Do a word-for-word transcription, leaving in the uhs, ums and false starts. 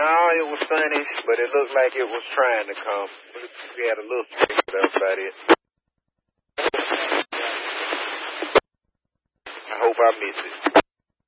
No, it was sunny, but it looked like it was trying to come. We had a little thing, but that's about it. I hope I miss it.